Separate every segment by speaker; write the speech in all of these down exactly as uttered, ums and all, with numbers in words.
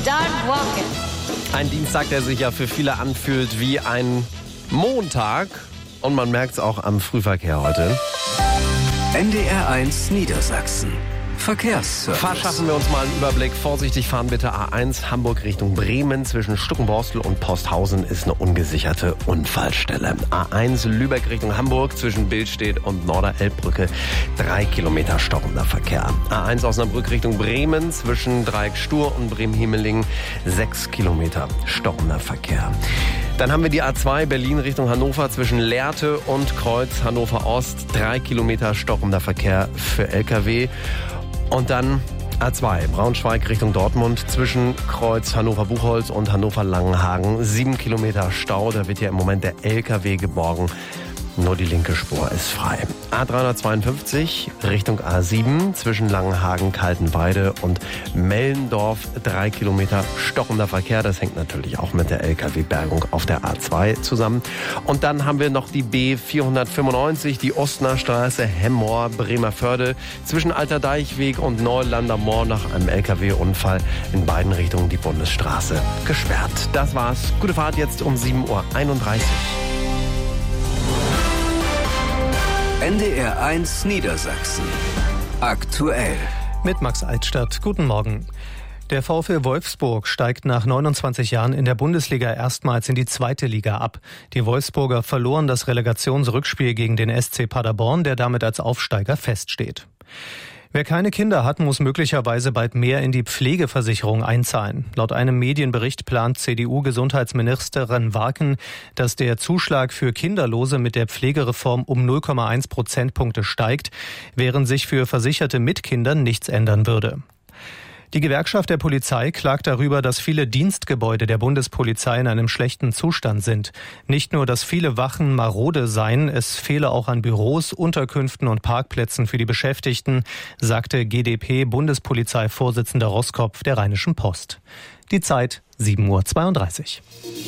Speaker 1: Start walking.
Speaker 2: Ein Dienstag, der sich ja für viele anfühlt wie ein Montag. Und man merkt es auch am Frühverkehr heute.
Speaker 3: N D R eins Niedersachsen. Verkehrsservice.
Speaker 2: Verschaffen wir uns mal einen Überblick. Vorsichtig fahren bitte. A eins Hamburg Richtung Bremen. Zwischen Stuckenborstel und Posthausen ist eine ungesicherte Unfallstelle. A eins Lübeck Richtung Hamburg. Zwischen Billstedt und Norderelbbrücke drei Kilometer stockender Verkehr. A eins Osnabrück Richtung Bremen. Zwischen Dreieck Stur und Bremen-Hiemeling sechs Kilometer stockender Verkehr. Dann haben wir die A zwei Berlin Richtung Hannover zwischen Lehrte und Kreuz Hannover Ost. Drei Kilometer stockender Verkehr für L K W. Und dann A zwei Braunschweig Richtung Dortmund zwischen Kreuz Hannover-Buchholz und Hannover-Langenhagen. Sieben Kilometer Stau, da wird ja im Moment der L K W geborgen. Nur die linke Spur ist frei. A dreihundertzweiundfünfzig Richtung A sieben zwischen Langenhagen, Kaltenweide und Mellendorf. Drei Kilometer stockender Verkehr. Das hängt natürlich auch mit der L K W-Bergung auf der A zwei zusammen. Und dann haben wir noch die B vierhundertfünfundneunzig, die Ostner Straße, Hemmoor, Bremervörde. Zwischen Alter Deichweg und Neulander Moor nach einem L K W-Unfall in beiden Richtungen die Bundesstraße gesperrt. Das war's. Gute Fahrt jetzt um sieben Uhr einunddreißig.
Speaker 3: N D R eins Niedersachsen. Aktuell.
Speaker 4: Mit Max Altstadt. Guten Morgen. Der VfL Wolfsburg steigt nach neunundzwanzig Jahren in der Bundesliga erstmals in die zweite Liga ab. Die Wolfsburger verloren das Relegationsrückspiel gegen den S C Paderborn, der damit als Aufsteiger feststeht. Wer keine Kinder hat, muss möglicherweise bald mehr in die Pflegeversicherung einzahlen. Laut einem Medienbericht plant C D U-Gesundheitsministerin Warken, dass der Zuschlag für Kinderlose mit der Pflegereform um null Komma eins Prozentpunkte steigt, während sich für Versicherte mit Kindern nichts ändern würde. Die Gewerkschaft der Polizei klagt darüber, dass viele Dienstgebäude der Bundespolizei in einem schlechten Zustand sind. Nicht nur, dass viele Wachen marode seien, es fehle auch an Büros, Unterkünften und Parkplätzen für die Beschäftigten, sagte G D P-Bundespolizeivorsitzender Roskopf der Rheinischen Post. Die Zeit sieben Uhr zweiunddreißig.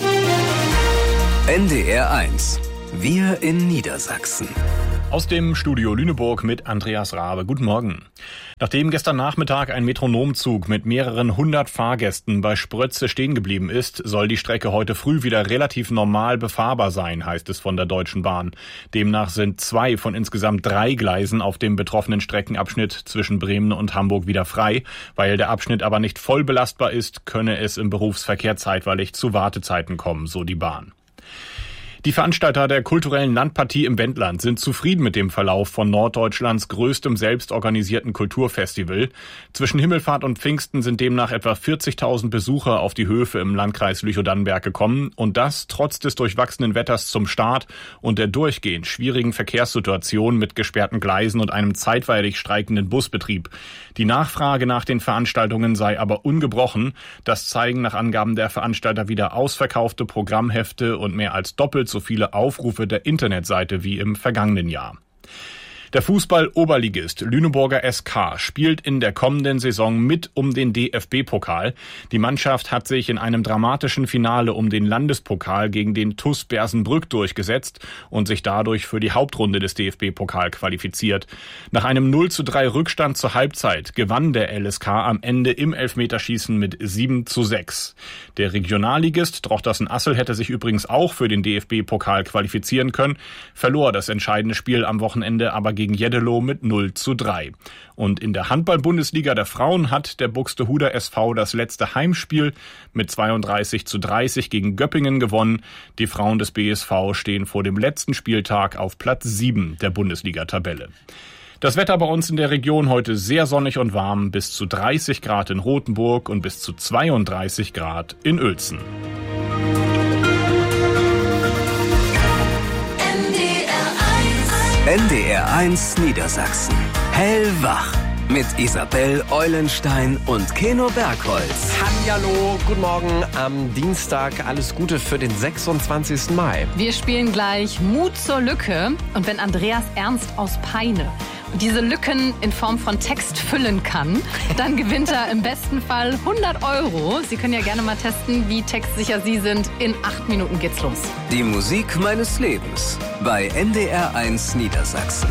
Speaker 3: N D R eins. Wir in Niedersachsen.
Speaker 5: Aus dem Studio Lüneburg mit Andreas Rabe. Guten Morgen. Nachdem gestern Nachmittag ein Metronomzug mit mehreren hundert Fahrgästen bei Sprötze stehen geblieben ist, soll die Strecke heute früh wieder relativ normal befahrbar sein, heißt es von der Deutschen Bahn. Demnach sind zwei von insgesamt drei Gleisen auf dem betroffenen Streckenabschnitt zwischen Bremen und Hamburg wieder frei. Weil der Abschnitt aber nicht voll belastbar ist, könne es im Berufsverkehr zeitweilig zu Wartezeiten kommen, so die Bahn. Die Veranstalter der kulturellen Landpartie im Wendland sind zufrieden mit dem Verlauf von Norddeutschlands größtem selbstorganisierten Kulturfestival. Zwischen Himmelfahrt und Pfingsten sind demnach etwa vierzigtausend Besucher auf die Höfe im Landkreis Lüchow-Dannenberg gekommen. Und das trotz des durchwachsenen Wetters zum Start und der durchgehend schwierigen Verkehrssituation mit gesperrten Gleisen und einem zeitweilig streikenden Busbetrieb. Die Nachfrage nach den Veranstaltungen sei aber ungebrochen. Das zeigen nach Angaben der Veranstalter wieder ausverkaufte Programmhefte und mehr als doppelt so viele Aufrufe der Internetseite wie im vergangenen Jahr. Der Fußball-Oberligist Lüneburger S K spielt in der kommenden Saison mit um den D F B-Pokal. Die Mannschaft hat sich in einem dramatischen Finale um den Landespokal gegen den T U S Bersenbrück durchgesetzt und sich dadurch für die Hauptrunde des D F B-Pokal qualifiziert. Nach einem null zu drei Rückstand zur Halbzeit gewann der L S K am Ende im Elfmeterschießen mit sieben zu sechs. Der Regionalligist Drochtersen-Assel hätte sich übrigens auch für den D F B-Pokal qualifizieren können, verlor das entscheidende Spiel am Wochenende aber gegen Jeddelo mit null zu drei. Und in der Handball-Bundesliga der Frauen hat der Buxtehuder S V das letzte Heimspiel mit zweiunddreißig zu dreißig gegen Göppingen gewonnen. Die Frauen des B S V stehen vor dem letzten Spieltag auf Platz sieben der Bundesliga-Tabelle. Das Wetter bei uns in der Region heute sehr sonnig und warm, bis zu dreißig Grad in Rothenburg und bis zu zweiunddreißig Grad in Uelzen.
Speaker 3: N D R eins Niedersachsen. Hellwach. Mit Isabel Eulenstein und Keno Bergholz.
Speaker 2: Hallihallo, guten Morgen am Dienstag. Alles Gute für den sechsundzwanzigsten Mai.
Speaker 6: Wir spielen gleich Mut zur Lücke. Und wenn Andreas Ernst aus Peine diese Lücken in Form von Text füllen kann, dann gewinnt er im besten Fall hundert Euro. Sie können ja gerne mal testen, wie textsicher Sie sind. In acht Minuten geht's los.
Speaker 3: Die Musik meines Lebens bei N D R eins Niedersachsen.